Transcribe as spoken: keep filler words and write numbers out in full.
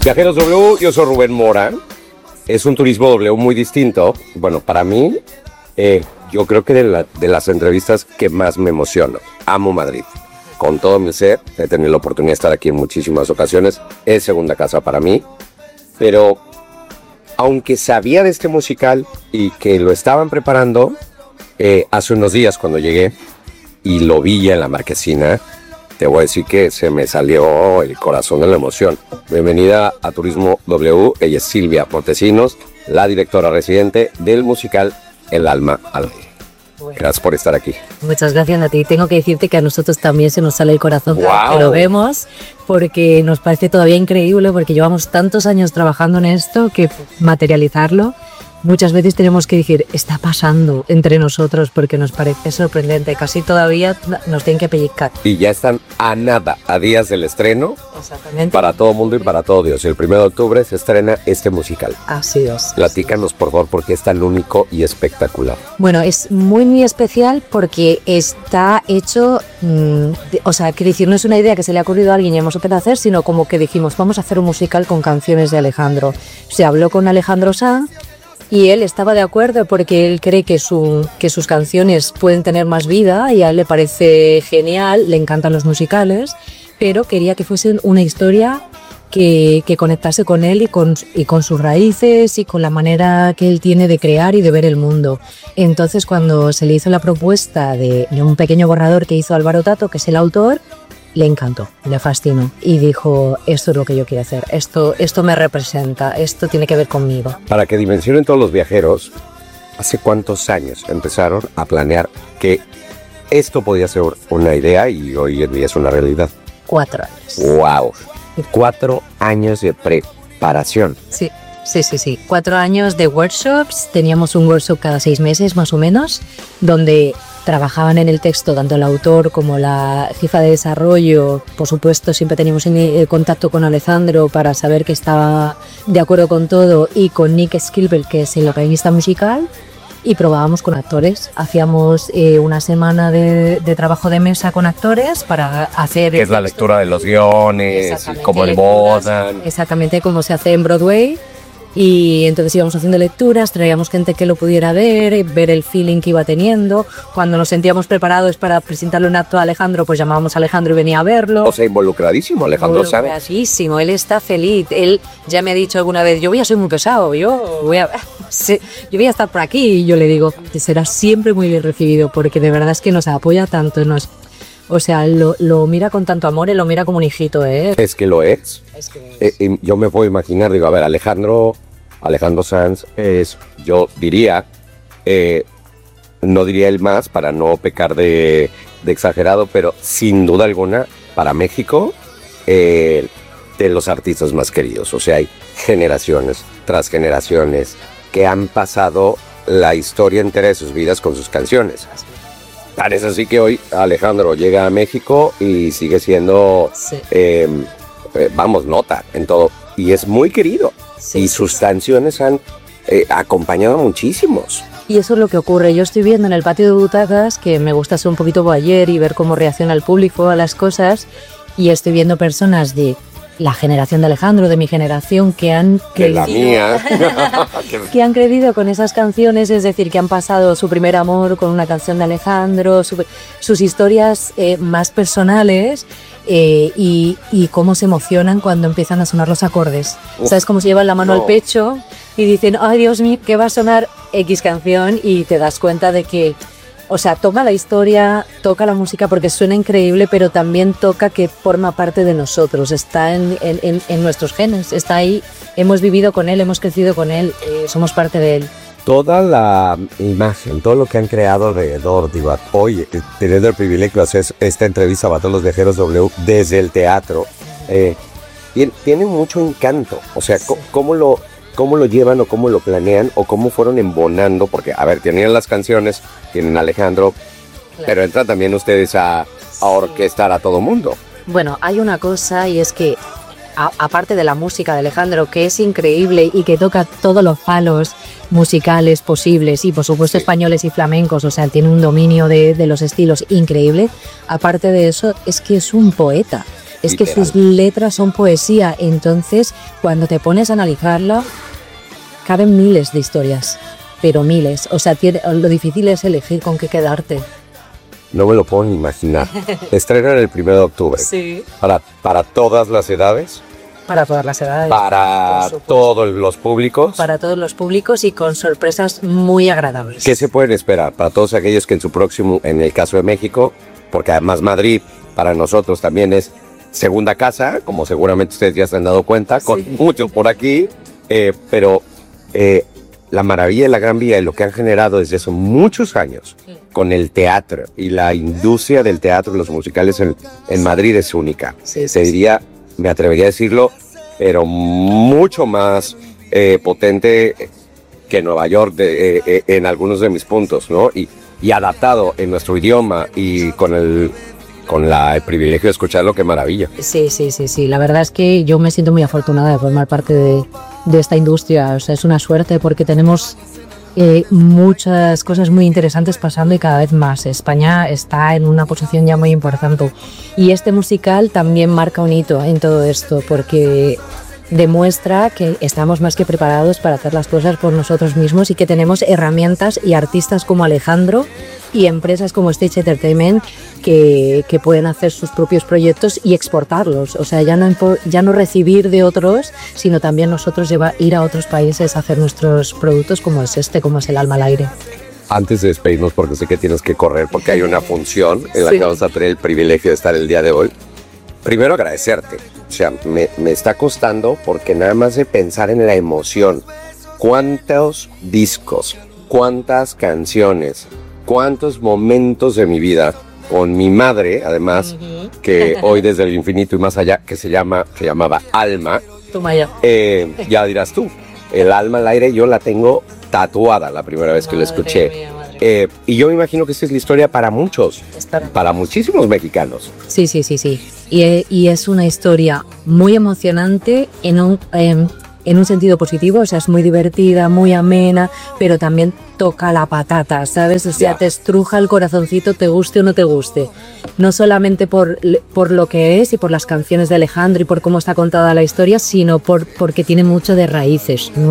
Viajeros W, yo soy Rubén Mora. Es un turismo W muy distinto. Bueno, para mí, eh, yo creo que de, la, de las entrevistas que más me emociono. Amo Madrid. Con todo mi ser, he tenido la oportunidad de estar aquí en muchísimas ocasiones. Es segunda casa para mí. Pero, aunque sabía de este musical y que lo estaban preparando, eh, hace unos días cuando llegué y lo vi ya en la marquesina, te voy a decir que se me salió el corazón de la emoción. Bienvenida a Turismo W. Ella es Silvia Montesinos, la directora residente del musical El Alma al Aire. Bueno. Gracias por estar aquí. Muchas gracias a ti. Tengo que decirte que a nosotros también se nos sale el corazón wow. cada vez que lo vemos, porque nos parece todavía increíble, porque llevamos tantos años trabajando en esto que materializarlo, muchas veces tenemos que decir, está pasando entre nosotros, porque nos parece sorprendente. Casi todavía nos tienen que pellizcar. Y ya están a nada, a días del estreno. Exactamente. Para todo mundo y para todo Dios. El primero de octubre se estrena este musical. Así es. Platícanos, por favor, por qué es tan único y espectacular. Bueno, es muy, muy especial porque está hecho, mmm, de, o sea, quiero decir, no es una idea que se le ha ocurrido a alguien y hemos empezado a hacer, sino como que dijimos, vamos a hacer un musical con canciones de Alejandro. Se habló con Alejandro Sanz, y él estaba de acuerdo porque él cree que, su, que sus canciones pueden tener más vida y a él le parece genial, le encantan los musicales, pero quería que fuese una historia que, que conectase con él y con, y con sus raíces y con la manera que él tiene de crear y de ver el mundo. Entonces, cuando se le hizo la propuesta de, de un pequeño borrador que hizo Álvaro Tato, que es el autor, le encantó, le fascinó y dijo, esto es lo que yo quiero hacer, esto, esto me representa, esto tiene que ver conmigo. Para que dimensionen todos los viajeros, ¿hace cuántos años empezaron a planear que esto podía ser una idea y hoy en día es una realidad? Cuatro años. ¡Wow! Cuatro años de preparación. Sí, sí, sí, sí. Cuatro años de workshops, teníamos un workshop cada seis meses más o menos, donde trabajaban en el texto tanto el autor como la jefa de desarrollo. Por supuesto, siempre teníamos en contacto con Alejandro para saber que estaba de acuerdo con todo, y con Nick Skilbel, que es el guionista musical, y probábamos con actores. Hacíamos eh, una semana de, de trabajo de mesa con actores para hacer... Que es la lectura de los guiones, cómo el votan. Exactamente, como se hace en Broadway. Y entonces íbamos haciendo lecturas, traíamos gente que lo pudiera ver, ver el feeling que iba teniendo. Cuando nos sentíamos preparados para presentarle un acto a Alejandro, pues llamábamos a Alejandro y venía a verlo. O sea, involucradísimo, Alejandro sabe. Involucradísimo, él está feliz. Él ya me ha dicho alguna vez, yo voy a ser muy pesado, yo voy a, yo voy a estar por aquí. Y yo le digo, será siempre muy bien recibido, porque de verdad es que nos apoya tanto, nos... O sea, lo, lo mira con tanto amor y lo mira como un hijito, ¿eh? Es que lo es. Es que es. Eh, yo me puedo imaginar, digo, a ver, Alejandro, Alejandro Sanz es, yo diría, eh, no diría el más para no pecar de, de exagerado, pero sin duda alguna, para México, eh, de los artistas más queridos. O sea, hay generaciones tras generaciones que han pasado la historia entera de sus vidas con sus canciones. Parece así que hoy Alejandro llega a México y sigue siendo, sí. eh, eh, vamos, nota en todo. Y es muy querido. Sí, y sus sí. canciones han eh, acompañado a muchísimos. Y eso es lo que ocurre. Yo estoy viendo en el patio de butacas, que me gusta ser un poquito voyeur y ver cómo reacciona el público a las cosas. Y estoy viendo personas de la generación de Alejandro, de mi generación, que han crecido, de la mía. que han crecido con esas canciones, es decir, que han pasado su primer amor con una canción de Alejandro, su, sus historias eh, más personales, eh, y, y cómo se emocionan cuando empiezan a sonar los acordes. Uf, ¿sabes cómo se llevan la mano no. al pecho y dicen, ay Dios mío, que va a sonar X canción? Y te das cuenta de que, o sea, toca la historia, toca la música porque suena increíble, pero también toca que forma parte de nosotros, está en, en, en nuestros genes, está ahí, hemos vivido con él, hemos crecido con él, eh, somos parte de él. Toda la imagen, todo lo que han creado alrededor, digo, hoy teniendo el privilegio de hacer esta entrevista para todos los viajeros W desde el teatro, eh, tiene mucho encanto. O sea, sí. ¿cómo lo, cómo lo llevan o cómo lo planean o cómo fueron embonando? Porque, a ver, tenían las canciones, tienen a Alejandro, claro. pero entran también ustedes a, a orquestar a todo mundo. Bueno, hay una cosa y es que, a, aparte de la música de Alejandro, que es increíble y que toca todos los palos musicales posibles y por supuesto sí. españoles y flamencos, o sea, tiene un dominio de, de los estilos increíble, aparte de eso es que es un poeta. Es que Literal. sus letras son poesía, entonces cuando te pones a analizarla, caben miles de historias, pero miles. O sea, tiene, lo difícil es elegir con qué quedarte. No me lo puedo ni imaginar. Estrenan el primero de octubre. Sí. Para, para todas las edades, Para todas las edades. para por supuesto. todos los públicos. Para todos los públicos y con sorpresas muy agradables. ¿Qué se pueden esperar para todos aquellos que en su próximo, en el caso de México, porque además Madrid para nosotros también es segunda casa, como seguramente ustedes ya se han dado cuenta, con Sí. muchos por aquí, eh, pero eh, la maravilla de la Gran Vía y lo que han generado desde hace muchos años con el teatro y la industria del teatro y los musicales en, en Madrid es única. Sí, Se sí, diría, me atrevería a decirlo, pero mucho más eh, potente que Nueva York de, eh, eh, en algunos de mis puntos, ¿no? Y, y adaptado en nuestro idioma y con el con la, el privilegio de escucharlo, qué maravilla. Sí, sí, sí, sí. La verdad es que yo me siento muy afortunada de formar parte de, de esta industria. O sea, es una suerte porque tenemos eh, muchas cosas muy interesantes pasando y cada vez más. España está en una posición ya muy importante. Y este musical también marca un hito en todo esto porque demuestra que estamos más que preparados para hacer las cosas por nosotros mismos y que tenemos herramientas y artistas como Alejandro y empresas como Stage Entertainment que, que pueden hacer sus propios proyectos y exportarlos. O sea, ya no, ya no recibir de otros, sino también nosotros llevar, ir a otros países a hacer nuestros productos como es este, como es el Alma al Aire. Antes de despedirnos, porque sé que tienes que correr, porque hay una función en la Sí. que vamos a tener el privilegio de estar el día de hoy. Primero agradecerte. O sea, me, me está costando porque nada más de pensar en la emoción. ¿Cuántos discos? ¿Cuántas canciones? ¿Cuántos momentos de mi vida? Con mi madre, además, que hoy desde el infinito y más allá, que se llama, se llamaba Alma. Toma ya. Eh, ya dirás tú, el Alma al Aire yo la tengo tatuada la primera vez que la escuché. Madre mía, madre mía. Eh, y yo me imagino que esta es la historia para muchos, Está- para muchísimos mexicanos. Sí, sí, sí, sí. Y, y es una historia muy emocionante en un, eh, en un sentido positivo, o sea, es muy divertida, muy amena, pero también toca la patata, ¿sabes? O sea, Ya. te estruja el corazoncito, te guste o no te guste. No solamente por, por lo que es y por las canciones de Alejandro y por cómo está contada la historia, sino por, porque tiene mucho de raíces.